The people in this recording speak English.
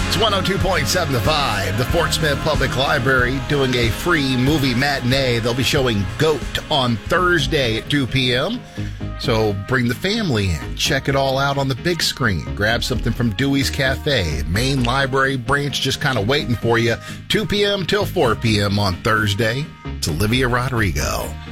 It's 102.7 The Vibe. The Fort Smith Public Library doing a free movie matinee. They'll be showing GOAT on Thursday at 2 p.m. So bring the family in. Check it all out on the big screen. Grab something from Dewey's Cafe. Main library branch just kind of waiting for you. 2 p.m. till 4 p.m. on Thursday. It's Olivia Rodrigo.